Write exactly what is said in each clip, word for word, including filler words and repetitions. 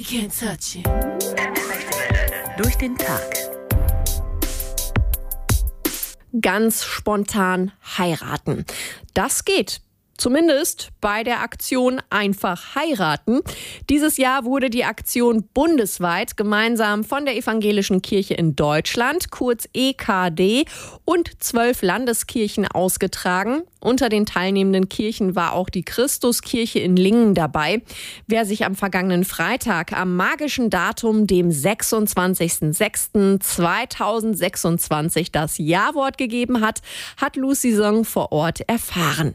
can't touch it. Durch den Tag. Ganz spontan heiraten. Das geht. Zumindest bei der Aktion Einfach heiraten. Dieses Jahr wurde die Aktion bundesweit gemeinsam von der Evangelischen Kirche in Deutschland, kurz E K D, und zwölf Landeskirchen ausgetragen. Unter den teilnehmenden Kirchen war auch die Christuskirche in Lingen dabei. Wer sich am vergangenen Freitag am magischen Datum, dem sechsundzwanzigsten sechsten zweitausendsechsundzwanzig, das Ja-Wort gegeben hat, hat Lucy Song vor Ort erfahren.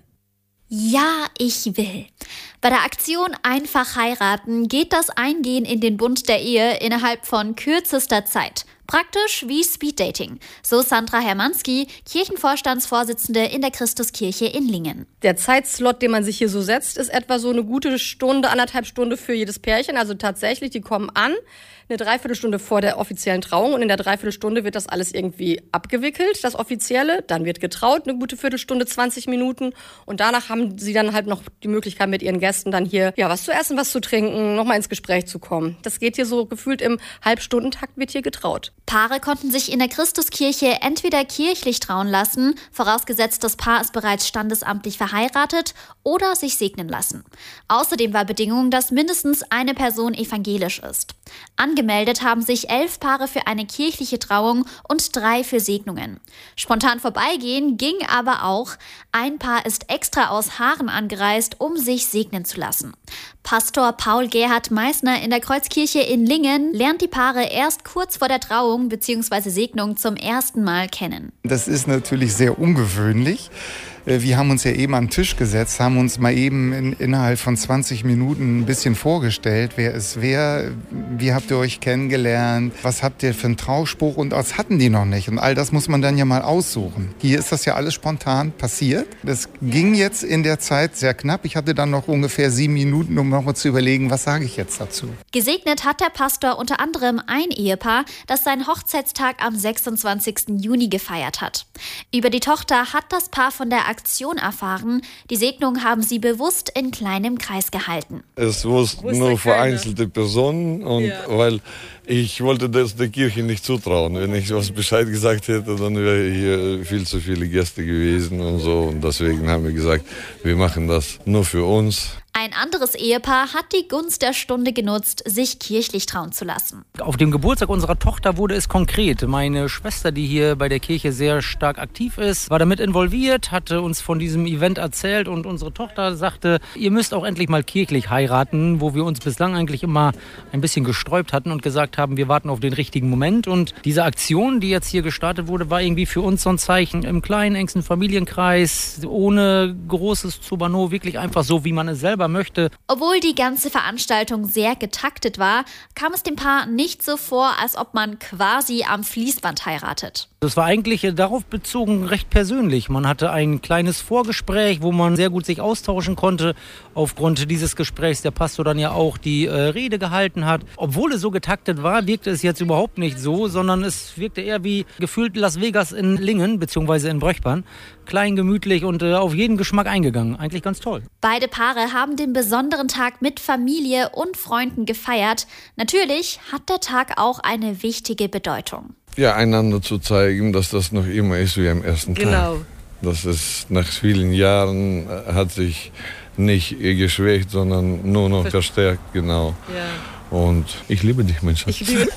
Ja, ich will. Bei der Aktion Einfach heiraten geht das Eingehen in den Bund der Ehe innerhalb von kürzester Zeit. Praktisch wie Speeddating. So Sandra Hermanski, Kirchenvorstandsvorsitzende in der Christuskirche in Lingen. Der Zeitslot, den man sich hier so setzt, ist etwa so eine gute Stunde, anderthalb Stunde für jedes Pärchen. Also tatsächlich, die kommen an, eine Dreiviertelstunde vor der offiziellen Trauung, und in der Dreiviertelstunde wird das alles irgendwie abgewickelt, das Offizielle. Dann wird getraut, eine gute Viertelstunde, zwanzig Minuten, und danach haben sie dann halt noch die Möglichkeit, mit ihren Gästen dann hier ja was zu essen, was zu trinken, nochmal ins Gespräch zu kommen. Das geht hier so gefühlt im Halbstundentakt, wird hier getraut. Paare konnten sich in der Christuskirche entweder kirchlich trauen lassen, vorausgesetzt das Paar ist bereits standesamtlich verheiratet, oder sich segnen lassen. Außerdem war Bedingung, dass mindestens eine Person evangelisch ist. Angemeldet haben sich elf Paare für eine kirchliche Trauung und drei für Segnungen. Spontan vorbeigehen ging aber auch. Ein Paar ist extra aus Haaren angereist, um sich segnen zu lassen. Pastor Paul Gerhard Meissner in der Kreuzkirche in Lingen lernt die Paare erst kurz vor der Trauung bzw. Segnung zum ersten Mal kennen. Das ist natürlich sehr ungewöhnlich. Wir haben uns ja eben an den Tisch gesetzt, haben uns mal eben in, innerhalb von zwanzig Minuten ein bisschen vorgestellt, wer ist wer, wie habt ihr euch kennengelernt, was habt ihr für einen Trauspruch, und das hatten die noch nicht. Und all das muss man dann ja mal aussuchen. Hier ist das ja alles spontan passiert. Das ging jetzt in der Zeit sehr knapp. Ich hatte dann noch ungefähr sieben Minuten, um nochmal zu überlegen, was sage ich jetzt dazu. Gesegnet hat der Pastor unter anderem ein Ehepaar, das seinen Hochzeitstag am sechsundzwanzigsten Juni gefeiert hat. Über die Tochter hat das Paar von der Aktion erfahren. Die Segnung haben sie bewusst in kleinem Kreis gehalten. Es wusste nur vereinzelte Personen, und ja. Weil ich wollte das der Kirche nicht zutrauen. Wenn ich was Bescheid gesagt hätte, dann wäre hier viel zu viele Gäste gewesen und so. Und deswegen haben wir gesagt, wir machen das nur für uns. Ein anderes Ehepaar hat die Gunst der Stunde genutzt, sich kirchlich trauen zu lassen. Auf dem Geburtstag unserer Tochter wurde es konkret. Meine Schwester, die hier bei der Kirche sehr stark aktiv ist, war damit involviert, hatte uns von diesem Event erzählt, und unsere Tochter sagte, ihr müsst auch endlich mal kirchlich heiraten, wo wir uns bislang eigentlich immer ein bisschen gesträubt hatten und gesagt haben, wir warten auf den richtigen Moment. Und diese Aktion, die jetzt hier gestartet wurde, war irgendwie für uns so ein Zeichen im kleinen, engsten Familienkreis, ohne großes Zubano, wirklich einfach so, wie man es selber möchte. Obwohl die ganze Veranstaltung sehr getaktet war, kam es dem Paar nicht so vor, als ob man quasi am Fließband heiratet. Das war eigentlich darauf bezogen recht persönlich. Man hatte ein kleines Vorgespräch, wo man sehr gut sich austauschen konnte. Aufgrund dieses Gesprächs der Pastor dann ja auch die äh, Rede gehalten hat. Obwohl es so getaktet war, wirkte es jetzt überhaupt nicht so, sondern es wirkte eher wie gefühlt Las Vegas in Lingen bzw. in Bröchbahn. Klein, gemütlich und äh, auf jeden Geschmack eingegangen. Eigentlich ganz toll. Beide Paare haben den besonderen Tag mit Familie und Freunden gefeiert. Natürlich hat der Tag auch eine wichtige Bedeutung. Ja, einander zu zeigen, dass das noch immer ist wie am ersten Tag. Genau. Das ist nach vielen Jahren hat sich nicht geschwächt, sondern nur noch verstärkt, genau. Ja. Und ich liebe dich, mein Schatz. Ich liebe.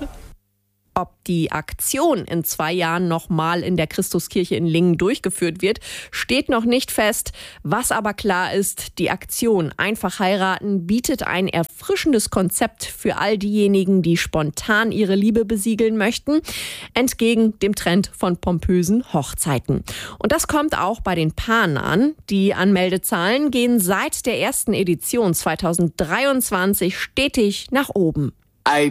Ob die Aktion in zwei Jahren nochmal in der Christuskirche in Lingen durchgeführt wird, steht noch nicht fest. Was aber klar ist, die Aktion Einfach heiraten bietet ein erfrischendes Konzept für all diejenigen, die spontan ihre Liebe besiegeln möchten, entgegen dem Trend von pompösen Hochzeiten. Und das kommt auch bei den Paaren an. Die Anmeldezahlen gehen seit der ersten Edition zweitausenddreiundzwanzig stetig nach oben.